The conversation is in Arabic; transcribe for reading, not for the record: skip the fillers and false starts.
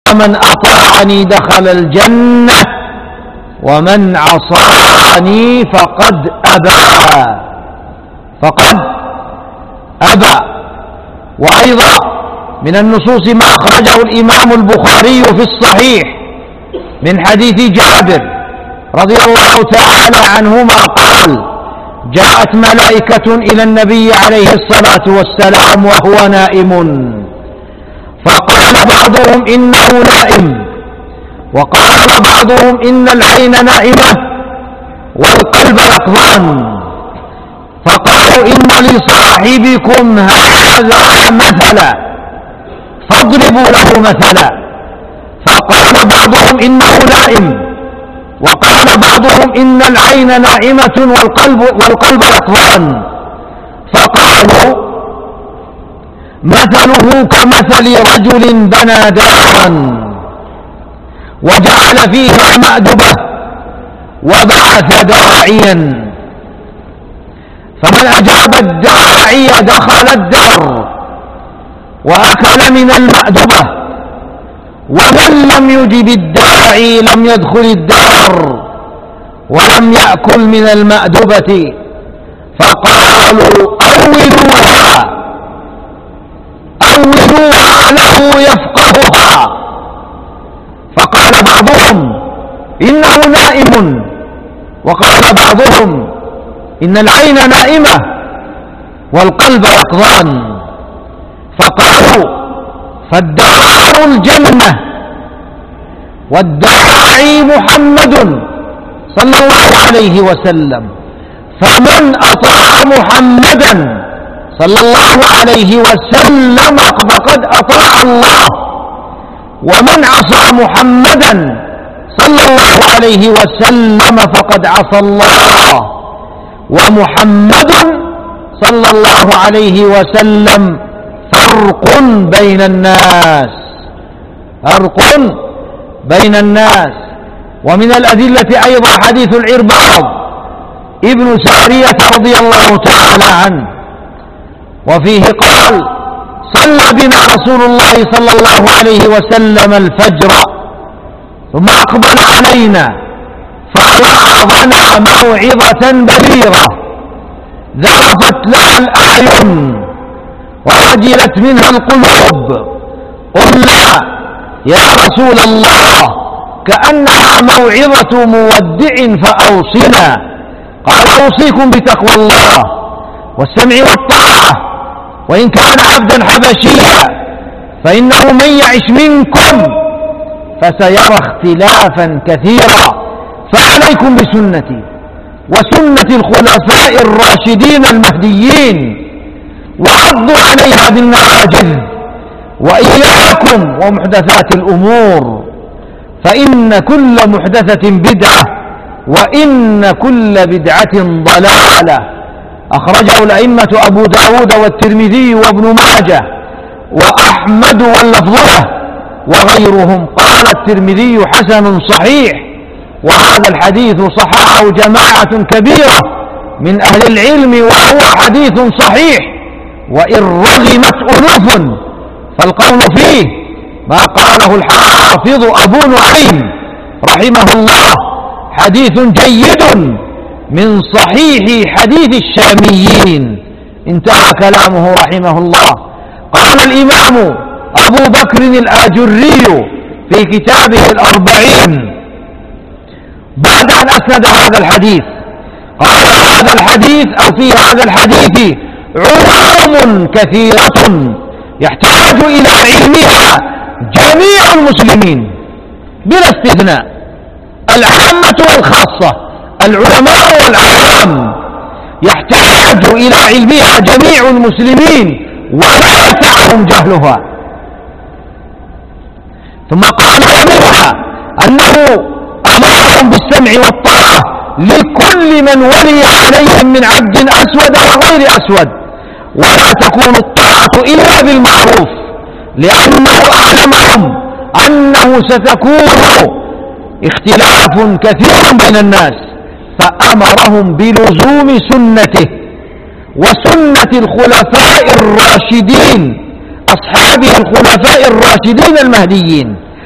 من أطاعني دخل الجنة ومن عصاني فقد أبى. وأيضا من النصوص ما أخرجه الإمام البخاري في الصحيح من حديث جابر رضي الله تعالى عنهما قال: جاءت ملائكة إلى النبي عليه الصلاة والسلام وهو نائم، فقال بعضهم إنه نائم، وقال بعضهم إن العين نائمة والقلب يقظان، فقالوا إن لصاحبكم هذا مثلا فاضربوا له مثلا. فقال بعضهم إنه نائم، وقال بعضهم إن العين نائمة والقلب يقظان، فقالوا مثله كمثل رجل بنى دارا وجعل فيها مأدبة وبعث داعيا، فمن أجاب الداعي دخل الدار وأكل من المأدبة، ومن لم يجب الداعي لم يدخل الدار ولم يأكل من المأدبة. فقالوا أولوها له يفقهها. فقال بعضهم إنه نائم، وقال بعضهم إن العين نائمة والقلب يقظان. فقالوا فالدار الجنة والداعي محمد صلى الله عليه وسلم، فمن أطاع محمدا صلى الله عليه وسلم فقد أطاع الله، ومن عصى محمدا صلى الله عليه وسلم فقد عصى الله. ومحمد صلى الله عليه وسلم فرق بين الناس. ومن الأدلة أيضا حديث العرباض ابن سارية رضي الله تعالى عنه، وفيه قال: صلى بنا رسول الله صلى الله عليه وسلم الفجر ثم أقبل علينا فوعظنا موعظة بليغة ذرفت لها الأعين ووجلت منها القلوب. قلنا يا رسول الله كأنها موعظة مودع فأوصنا. قال: أوصيكم بتقوى الله والسمع والطاعة، وإن كان عبدا حبشيا، فإنه من يعش منكم فسيرى اختلافا كثيرا، فعليكم بسنتي وسنة الخلفاء الراشدين المهديين، وعضوا عليها بالنواجذ، وإياكم ومحدثات الأمور، فإن كل محدثة بدعة وإن كل بدعة ضلالة. أخرجه الأئمة أبو داود والترمذي وابن ماجه وأحمد واللفظ له وغيرهم. قال الترمذي حسن صحيح، وهذا الحديث صححه جماعة كبيرة من أهل العلم، وهو حديث صحيح، وإن رغمت ألوف فالقول فيه ما قاله الحافظ أبو نعيم رحمه الله حديث جيد من صحيح حديث الشاميين. انتهى كلامه رحمه الله. قال الإمام أبو بكر الآجري في كتابه الأربعين بعد أن أسند هذا الحديث قال: هذا الحديث أو في هذا الحديث علوم كثيرة يحتاج إلى علمها جميع المسلمين بلا استثناء، العامة والخاصة، العلماء والعوام، يحتاج إلى علمها جميع المسلمين ولا يسعهم جهلها. ثم قال: ومنها أنه أمرهم بالسمع والطاعة لكل من ولي عليهم من عبد أسود وغير أسود، ولا تكون الطاعة إلا بالمعروف، لأنه أعلمهم أنه ستكون اختلاف كثير بين الناس، فأمرهم بلزوم سنته وسنة الخلفاء الراشدين أصحابه الخلفاء الراشدين المهديين.